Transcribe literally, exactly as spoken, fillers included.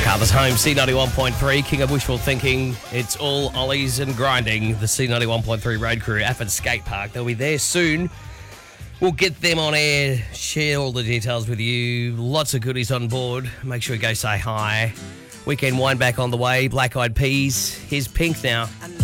Carver's home, C ninety-one point three, King of Wishful Thinking. It's all ollies and grinding. The C ninety-one point three road crew, Athens Skate Park. They'll be there soon. We'll get them on air, share all the details with you. Lots of goodies on board. Make sure you go say hi. Weekend wine back on the way. Black Eyed Peas. Here's Pink now.